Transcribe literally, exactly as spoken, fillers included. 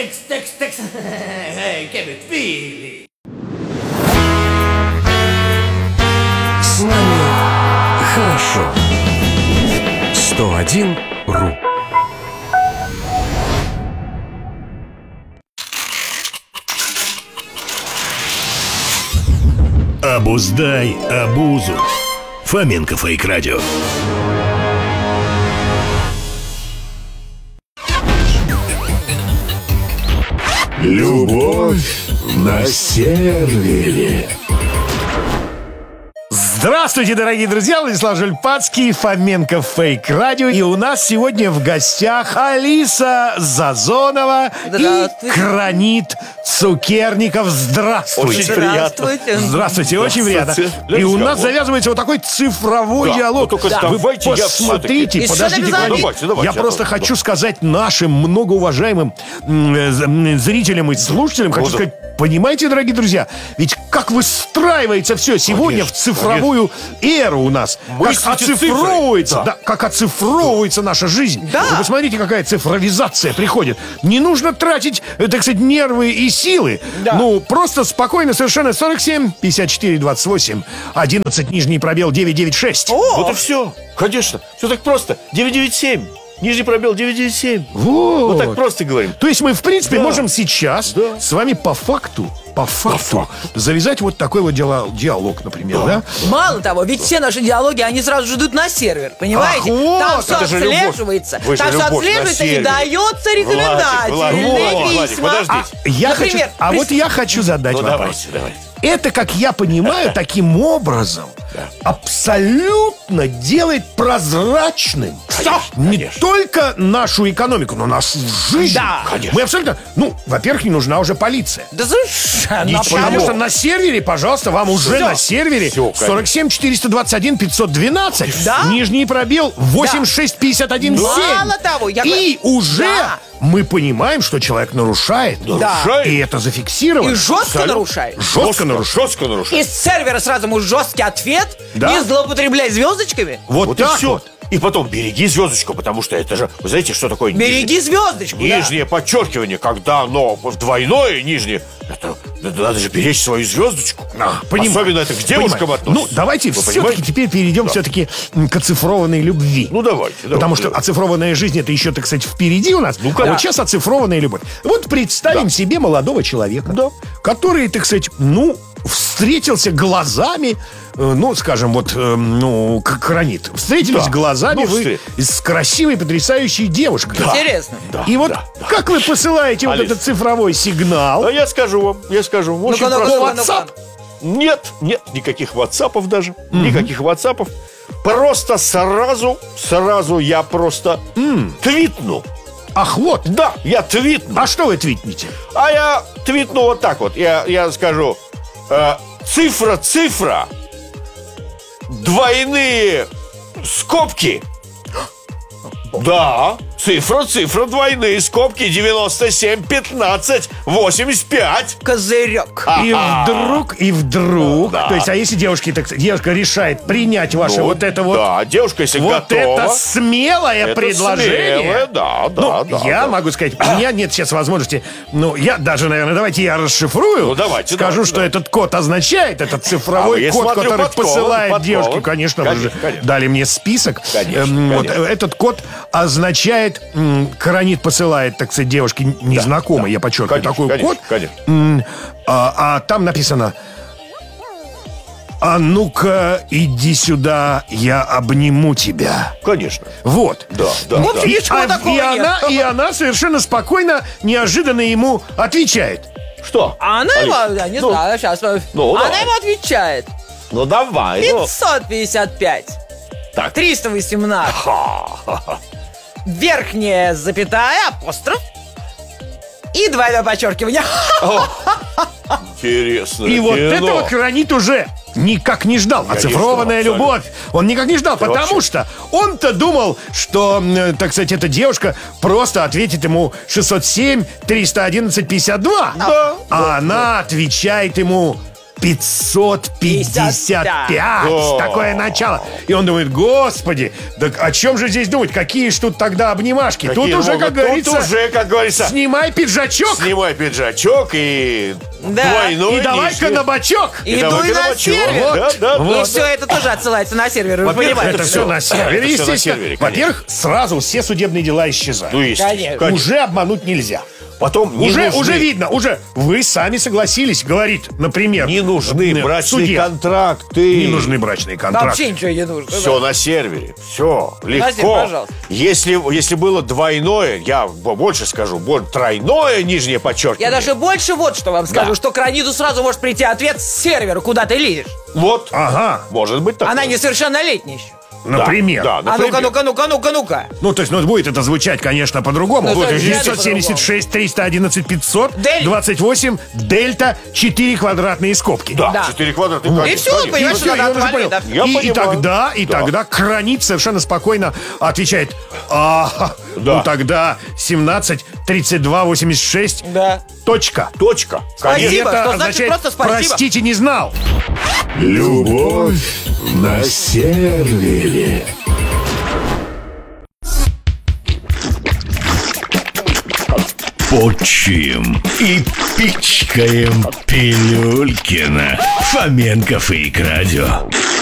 Текс, текс, текс. Кебет Вилли. С нами хорошо. сто один ру. Обуздай обузу. Фоменко Фейк Радио. Любовь на сервере. Здравствуйте, дорогие друзья, Владислав Жульпацкий, Фоменко Фейк Радио. И у нас сегодня в гостях Алиса Зазонова и Кранит Цукерников. Здравствуйте. Очень приятно. Здравствуйте, очень приятно. И у нас завязывается вот такой цифровой Да, диалог. ну только Да. Вы давайте я посмотрите, всё-таки- подождите, И что Кранит. давайте, давайте, Я я просто тоже, хочу сказать нашим многоуважаемым м, э, з- м, зрителям и слушателям, хочу Ну да. сказать, понимаете, дорогие друзья, ведь как выстраивается все сегодня Конечно, в цифровую эру у нас. Мыслите Как оцифровывается, цифрой. да, как оцифровывается наша жизнь. Да. Вы посмотрите, какая цифровизация приходит. Не нужно тратить, э, так сказать, нервы и силы. Да. Ну, просто спокойно совершенно. Сорок семь пятьдесят четыре двадцать восемь одиннадцать нижний пробел девятьсот девяносто шесть. О, Вот и все. Конечно. Все так просто. девятьсот девяносто семь. Нижний пробел девятьсот девяносто семь. Вот. Вот так просто говорим. То есть мы, в принципе, Да. можем сейчас Да. с вами по факту, по факту, факту. завязать вот такой вот диалог, диалог, например, да? мало того, ведь все наши диалоги, они сразу же идут на сервер, понимаете? Ах, вот, там все это же любовь. отслеживается, Вы же там все любовь на отслеживается и сервере. дается Владик, рекомендательные Владик, Владик, письма. подождите. Я Например, хочу, а прис- вот я хочу задать Ну вопрос. давайте, давайте. Это, как я понимаю, таким образом абсолютно делает прозрачным не конечно. только нашу экономику, но нашу жизнь. Да. Конечно. Мы абсолютно... Ну, во-первых, не нужна уже полиция. Да совершенно Ничего. Потому абсолютно. что на сервере, пожалуйста, вам уже Всё. на сервере Всё, конечно. сорок семь четыреста двадцать один пятьсот двенадцать. Да. Нижний пробел восемьдесят шесть пятьдесят один семь. Мало того, я И бы- уже Да. мы понимаем, что человек нарушает. Нарушает. И это зафиксировано. И жестко Абсолютно. нарушает. Жестко нарушает. Жестко нарушает. Из сервера сразу ему жесткий ответ. Да. Не злоупотребляй звездочками. Вот, Вот и так все. вот. И потом береги звездочку, потому что это же, вы знаете, что такое Береги звездочку. да. Нижнее подчеркивание, когда оно в двойное нижнее, это, это надо же беречь свою звездочку. Понимаю. Особенно это к девушкам Понимаю. относится. Ну, давайте Вы все-таки понимаете? теперь перейдем Да. все-таки м, к оцифрованной любви. Ну, давайте. давайте Потому что давайте. оцифрованная жизнь это еще, так сказать, впереди у нас. Ну, а конечно. вот сейчас оцифрованная любовь. Вот представим Да. себе молодого человека, Да. который, так сказать, ну, встретился глазами, э, ну, скажем, вот, э, ну, как Кранит. Встретились Да. глазами Ну, вы встр- с красивой, потрясающей девушкой. Интересно. Да, И вот да, да. как вы посылаете вот Алис. этот цифровой сигнал? А я скажу вам, я скажу. Очень Ну-ка, просто. ну-ка, ну-ка. WhatsApp? Нет, нет никаких ватсапов даже. Никаких ватсапов. Просто сразу, сразу я просто твитну. Ах, вот. Да, я твитну. А что вы твитните? А я твитну вот так вот. Я, я скажу, э, цифра, цифра, двойные скобки. Да, цифра, цифра, двойные скобки, девяносто семь, пятнадцать, восемьдесят пять. Козырек. И вдруг, и вдруг, Да. то есть, а если девушки, так, сказать, девушка решает принять ваше Ну, вот это вот, Да, девушка, если вот готова. это смелое это предложение. смелое, да, да, Ну, да. я да. могу сказать, у меня нет сейчас возможности. Ну, я даже, наверное, давайте я расшифрую. Ну, давайте, Скажу, давайте, что давайте. этот код означает, этот А, цифровой я код, смотрю, который подкован, посылает подкован. девушке. Конечно, вы Конечно, же конечно. дали мне список. Конечно, Эм, вот, конечно. этот код означает, м, Кранит посылает, так сказать, девушке незнакомой, я подчеркиваю, Конечно, такой конечно, код. конечно. М, а, а там написано: а ну-ка, иди сюда, я обниму тебя. Конечно. Вот. Да, да, Вот да. и ничего а- такого и, нет. она, и она совершенно спокойно, неожиданно ему отвечает. Что? А она Алис, ему, да, не ну, знаю, сейчас. ну, она давай. ему отвечает. Ну, давай. ну. пятьсот пятьдесят пять. Так. триста восемнадцать. Верхняя запятая, апостроф. И двойное подчеркивание. Интересно. И вот кино. этого Кранит уже никак не ждал. Я не Оцифрованная ждал, любовь. Он никак не ждал, Да потому вообще. что он-то думал, что, м, так сказать, эта девушка просто ответит ему шестьсот семь триста одиннадцать пятьдесят два. Да, А она отвечает ему пятьсот пятьдесят пять. О. Такое начало. И он думает, господи, так о чем же здесь думать? Какие ж тут тогда обнимашки? Какие Тут уже, могут? как говорится, Тут уже, как говорится, снимай пиджачок снимай пиджачок и Да. двойной и давай-ка нижний. на бачок. И давай-ка дуй на бачок. сервер. Да, да, И да. все это тоже отсылается на сервер, вы Во-первых, понимаете? Это все на сервере, Это всё на естественно. сервере, конечно. Во-первых, сразу все судебные дела исчезают. Ну, есть. Конечно. Уже обмануть нельзя. Потом не Уже, нужны, уже видно, уже вы сами согласились, говорит, например. не нужны в брачные суде. контракты. Не нужны брачные контракты. Вообще ничего не нужно. Все на сервере, все легко. Василий, пожалуйста. Если, если было двойное, я больше скажу, боль- тройное нижнее Я подчеркивание. даже больше вот что вам скажу, Да. что к Раниту сразу может прийти ответ с сервера, куда ты лезешь. Вот, Ага, может быть такое. Она несовершеннолетняя еще. Да, например. Да, А ну-ка, например. ну-ка, ну-ка, ну-ка, ну-ка. Ну, то есть, ну, будет это звучать, конечно, по-другому. Ну, Вот, звучать девятьсот семьдесят шесть триста одиннадцать пятьсот Дель. двадцать восемь дельта четыре квадратные скобки. Да, Да. четыре квадратных И конечно, все, конечно. понимаешь, Всё, что надо я уже отвалить, понял. да. Я и, и понимаю. тогда, и Да. тогда Кранит совершенно спокойно отвечает: а, Да. ну тогда семнадцать тридцать два восемьдесят шесть. Да. Точка. Точка. И Спасибо, это что значит означает, просто спасибо. простите, не знал. Любовь на сервере. Почуем и пичкаем Пилюлькина. Фоменко Фейк Радио.